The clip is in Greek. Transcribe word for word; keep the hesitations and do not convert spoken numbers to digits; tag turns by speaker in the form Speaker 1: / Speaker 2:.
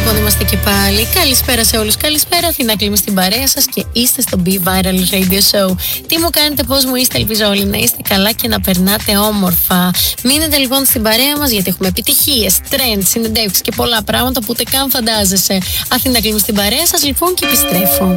Speaker 1: λοιπόν, είμαστε και πάλι. Καλησπέρα σε όλους. Καλησπέρα, Αθηνά Κλίμη στην παρέα σας και είστε στο Be Viral Radio Show. Τι μου κάνετε, πώς μου είστε, ελπίζω όλοι να είστε καλά και να περνάτε όμορφα. Μείνετε λοιπόν στην παρέα μας γιατί έχουμε επιτυχίες, trends, συνεντεύξεις και πολλά πράγματα που ούτε καν φαντάζεσαι. Αθηνά Κλίμη στην παρέα σας λοιπόν και επιστρέφω.